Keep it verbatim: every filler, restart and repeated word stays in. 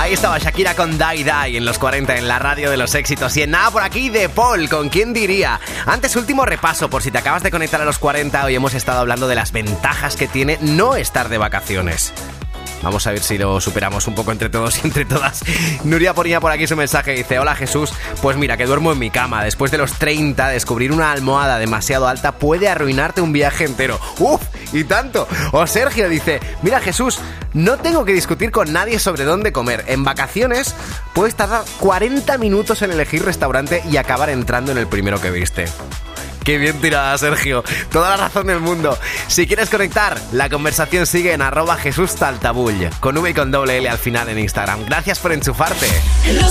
Ahí estaba Shakira con Die Die en los cuarenta en la radio de los éxitos. Y en nada por aquí de Paul, ¿con quién diría? Antes, último repaso, por si te acabas de conectar a los cuarenta, hoy hemos estado hablando de las ventajas que tiene no estar de vacaciones. Vamos a ver si lo superamos un poco entre todos y entre todas. Nuria ponía por aquí su mensaje, dice: hola Jesús, pues mira que duermo en mi cama. Después de los treinta, descubrir una almohada demasiado alta puede arruinarte un viaje entero. ¡Uf! ¡Y tanto! O Sergio dice: mira Jesús, no tengo que discutir con nadie sobre dónde comer. En vacaciones puedes tardar cuarenta minutos en elegir restaurante y acabar entrando en el primero que viste. Qué bien tirada, Sergio. Toda la razón del mundo. Si quieres conectar, la conversación sigue en arroba Jesús Taltabull, con V y con doble L al final en Instagram. Gracias por enchufarte.